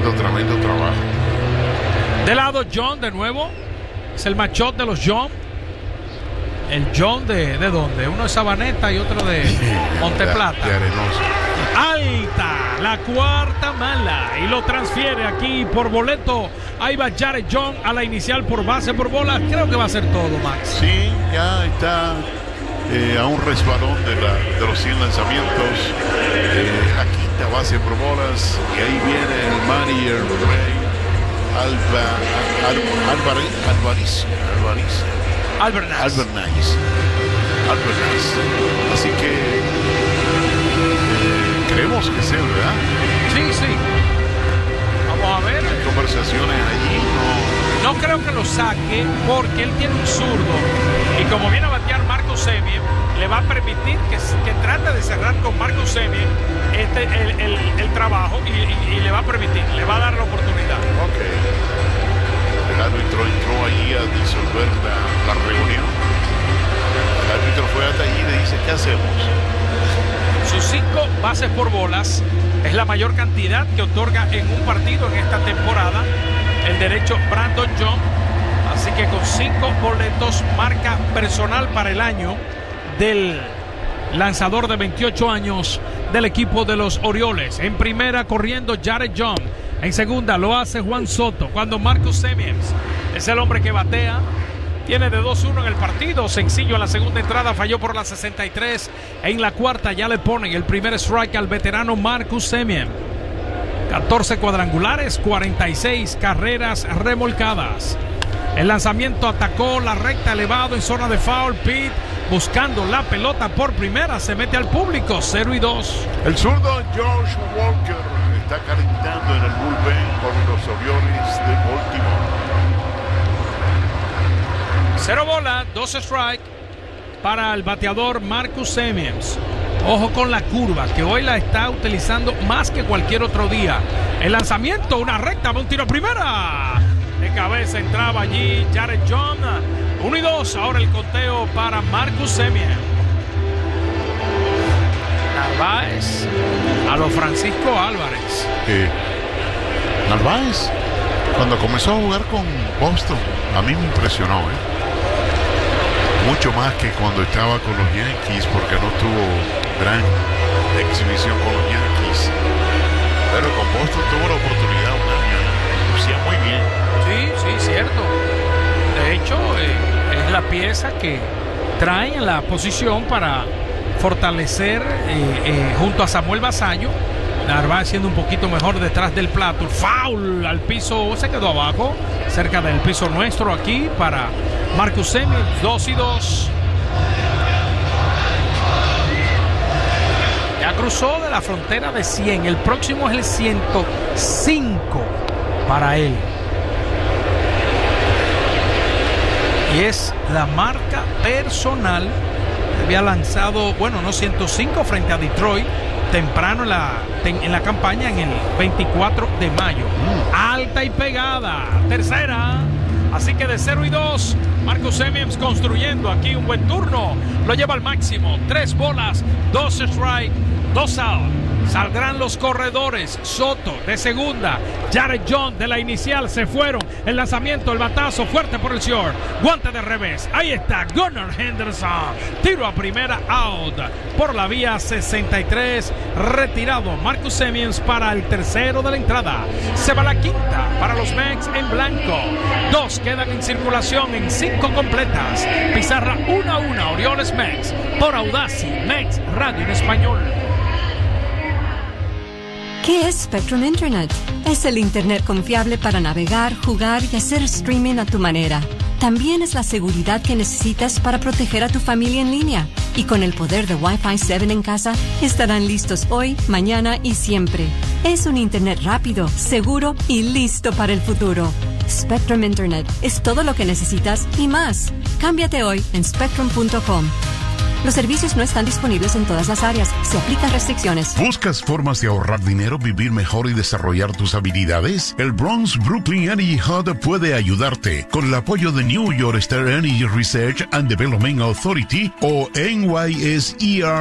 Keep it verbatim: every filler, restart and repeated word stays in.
haciendo tremendo trabajo. De lado John de nuevo. Es el machot de los John. El John de, ¿de dónde? Uno de Sabaneta y otro de Monteplata. De, de Arenoso. Alta, la cuarta mala. Y lo transfiere aquí por boleto. Ahí va Jared John a la inicial por base por bola. Creo que va a ser todo, Max. Sí, ya está eh, a un resbalón de, la, de los cien lanzamientos. Eh, la quinta base por bolas. Y ahí viene el Manny el Rey Alba, Al, Al, Alvarez, Alvarez, Alvarez. Albert Nice. Albert Nice. Albert Nice. Así que eh, creemos que sea, ¿verdad? Sí, sí. Vamos a ver. Hay conversaciones allí. No, no creo que lo saque porque él tiene un zurdo. Y como viene a batear Marcus Semien, le va a permitir que, que trate de cerrar con Marcus Semien este, el, el, el trabajo y, y, y le va a permitir, le va a dar la oportunidad. Ok. El árbitro entró allí a disolver la, la reunión. El árbitro fue hasta allí y le dice, ¿qué hacemos? Sus cinco bases por bolas es la mayor cantidad que otorga en un partido en esta temporada el derecho Brandon John. Así que con cinco boletos, marca personal para el año del lanzador de veintiocho años del equipo de los Orioles. En primera corriendo Jared John. En segunda lo hace Juan Soto. Cuando Marcus Semien es el hombre que batea. Tiene de dos uno en el partido. Sencillo en la segunda entrada. Falló por la sesenta y tres. En la cuarta ya le ponen el primer strike al veterano Marcus Semien. catorce cuadrangulares, cuarenta y seis carreras remolcadas. El lanzamiento atacó la recta elevado en zona de foul. Pete buscando la pelota por primera. Se mete al público. cero y dos. El zurdo Josh Walker está calentando en el bullpen por los Orioles de Baltimore. Cero bola, dos strike para el bateador Marcus Semien. Ojo con la curva, que hoy la está utilizando más que cualquier otro día. El lanzamiento, una recta, un tiro a primera. De cabeza entraba allí Jared John. Uno y dos, ahora el conteo para Marcus Semien. Narváez a lo Francisco Álvarez. Eh, Narváez, cuando comenzó a jugar con Boston, a mí me impresionó, ¿eh? Mucho más que cuando estaba con los Yankees, porque no tuvo gran exhibición con los Yankees. Pero con Boston tuvo la oportunidad un año. Lucía muy bien. Sí, sí, cierto. De hecho, eh, es la pieza que trae en la posición para fortalecer eh, eh, junto a Samuel Basallo. Narváez siendo un poquito mejor detrás del plato. Foul al piso, se quedó abajo, cerca del piso nuestro aquí para Marcus Semien. Dos y dos. Ya cruzó de la frontera de cien. El próximo es el ciento cinco para él. Y es la marca personal. Había lanzado, bueno, no ciento cinco frente a Detroit temprano en la, en la campaña en el veinticuatro de mayo. Mm. Alta y pegada. Tercera. Así que de cero y dos, Marcus Semien construyendo aquí un buen turno. Lo lleva al máximo. Tres bolas, dos strike, dos out. Saldrán los corredores. Soto de segunda, Jared John de la inicial se fueron. El lanzamiento, el batazo fuerte por el short. Guante de revés. Ahí está Gunnar Henderson. Tiro a primera, out. Por la vía sesenta y tres. Retirado Marcus Semien para el tercero de la entrada. Se va la quinta para los Mets en blanco. Dos quedan en circulación en cinco completas. Pizarra uno a uno. Orioles Mets por Audacy Mets Radio en español. ¿Qué es Spectrum Internet? Es el Internet confiable para navegar, jugar y hacer streaming a tu manera. También es la seguridad que necesitas para proteger a tu familia en línea. Y con el poder de Wi-Fi siete en casa, estarán listos hoy, mañana y siempre. Es un Internet rápido, seguro y listo para el futuro. Spectrum Internet es todo lo que necesitas y más. Cámbiate hoy en spectrum punto com. Los servicios no están disponibles en todas las áreas. Se aplican restricciones. ¿Buscas formas de ahorrar dinero, vivir mejor y desarrollar tus habilidades? El Bronx Brooklyn Energy Hub puede ayudarte. Con el apoyo de New York State Energy Research and Development Authority o N Y S E R